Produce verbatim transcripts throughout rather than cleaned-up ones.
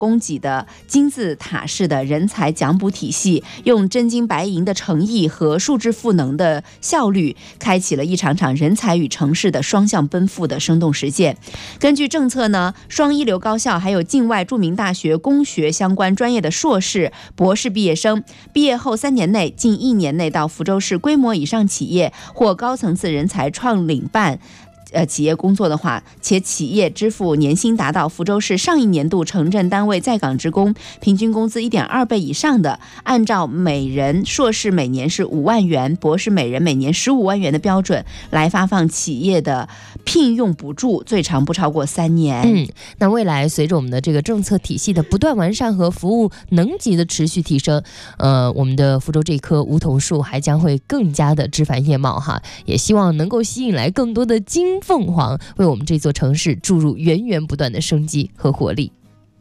供给的金字塔式的人才奖补体系，用真金白银的诚意和数字赋能的效率，开启了一场场人才与城市的双向奔赴的生动实践。根据政策呢，双一流高校还有境外著名大学工学相关专业的硕士、博士毕业生，毕业后三年内，近一年内到福州市规模以上企业或高层次人才创领办呃，企业工作的话，且企业支付年薪达到福州市上一年度城镇单位在岗职工平均工资 一点二倍以上的，按照每人硕士每年是五万元，博士每人每年十五万元的标准来发放企业的聘用补助，最长不超过三年。 嗯，那未来随着我们的这个政策体系的不断完善和服务能级的持续提升，呃，我们的福州这棵梧桐树还将会更加的枝繁叶茂哈，也希望能够吸引来更多的金凤凰，为我们这座城市注入源源不断的生机和活力。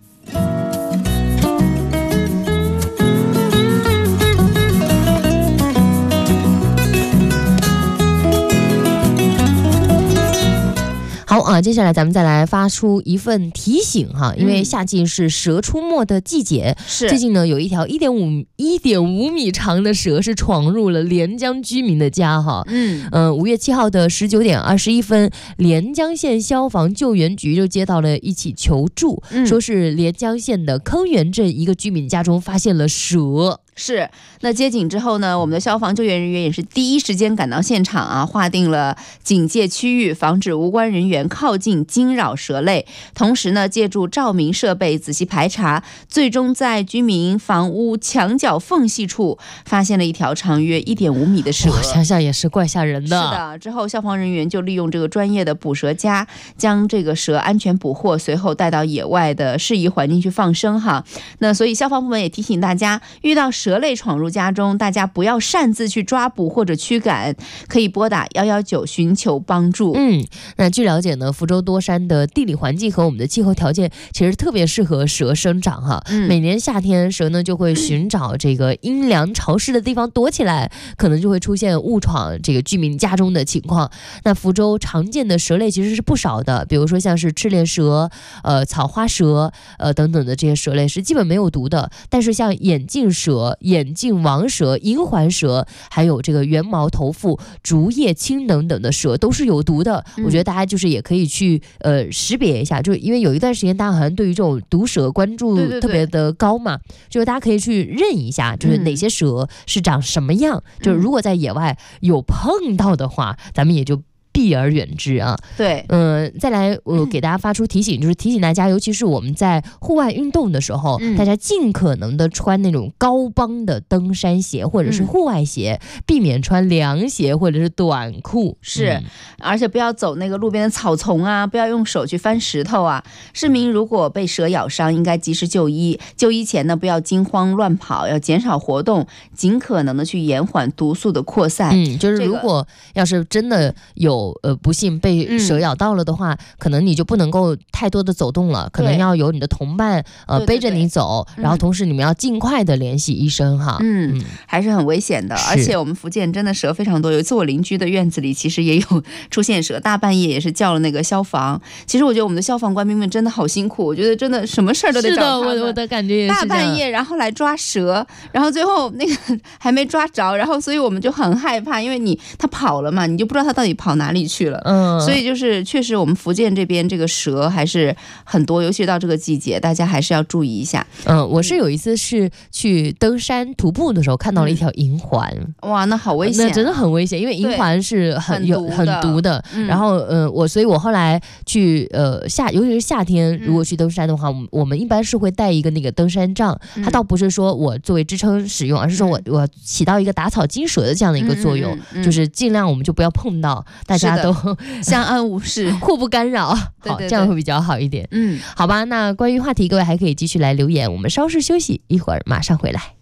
好啊，接下来咱们再来发出一份提醒哈，因为夏季是蛇出没的季节，是、嗯、最近呢有一条一点五一点五米长的蛇是闯入了连江居民的家哈，嗯呃五月七号的十九点二十一分，连江县消防救援局就接到了一起求助，嗯、说是连江县的坑源镇一个居民家中发现了蛇。 是，那接警之后呢，我们的消防救援人员也是第一时间赶到现场啊，划定了警戒区域，防止无关人员靠近惊扰蛇类。同时呢，借助照明设备仔细排查，最终在居民房屋墙角缝隙处发现了一条长约一点五米的蛇。 我想想也是怪吓人的。 是的，之后消防人员就利用这个专业的捕蛇夹，将这个蛇安全捕获，随后带到野外的适宜环境去放生哈。那所以消防部门也提醒大家，遇到蛇蛇类闯入家中，大家不要擅自去抓捕或者驱赶，可以拨打一一九寻求帮助。 嗯，那据了解呢，福州多山的地理环境和我们的气候条件其实特别适合蛇生长哈。嗯、每年夏天，蛇呢就会寻找这个阴凉潮湿的地方躲起来，可能就会出现误闯这个居民家中的情况。那福州常见的蛇类其实是不少的，比如说像是赤链蛇、呃草花蛇、呃等等的这些蛇类是基本没有毒的，但是像眼镜蛇、眼镜王蛇、银环蛇，还有这个圆毛头腹、竹叶青等等的蛇都是有毒的。嗯、我觉得大家就是也可以去呃识别一下，就因为有一段时间大家好像对于这种毒蛇关注特别的高嘛，对对对，就是大家可以去认一下，就是哪些蛇是长什么样，嗯、就是如果在野外有碰到的话，咱们也就避而远之啊。 对， 嗯、呃，再来我给大家发出提醒，就是提醒大家，尤其是我们在户外运动的时候，嗯、大家尽可能的穿那种高帮的登山鞋或者是户外鞋，嗯、避免穿凉鞋或者是短裤。 是，嗯、而且不要走那个路边的草丛啊，不要用手去翻石头啊。市民如果被蛇咬伤，应该及时就医。就医前呢，不要惊慌乱跑，要减少活动，尽可能的去延缓毒素的扩散。 嗯，就是如果要是真的有呃，不幸被蛇咬到了的话，嗯、可能你就不能够太多的走动了，可能要有你的同伴呃对对对背着你走，嗯、然后同时你们要尽快的联系医生哈。 嗯，嗯还是很危险的，而且我们福建真的蛇非常多。有一次我邻居的院子里其实也有出现蛇，大半夜也是叫了那个消防。其实我觉得我们的消防官兵们真的好辛苦，我觉得真的什么事儿都得找他们。 是的，我我的感觉也是大半夜然后来抓蛇，然后最后那个还没抓着，然后所以我们就很害怕，因为你他跑了嘛，你就不知道他到底跑哪里去了。嗯，所以就是确实我们福建这边这个蛇还是很多，尤其到这个季节，大家还是要注意一下。 嗯，我是有一次是去登山徒步的时候看到了一条银环， 嗯、哇，那好危险，啊， 那真的很危险，因为银环是很有很毒的。嗯、然后呃，我所以我后来去呃夏，尤其是夏天，如果去登山的话，嗯、我们一般是会带一个那个登山杖，嗯、它倒不是说我作为支撑使用，而是说我我起到一个打草惊蛇的这样的一个作用，嗯嗯嗯、就是尽量我们就不要碰到，大家都相安无事， 互不干扰，好，对对对，这样会比较好一点。嗯，好吧，那关于话题，各位还可以继续来留言，我们稍事休息，一会儿马上回来。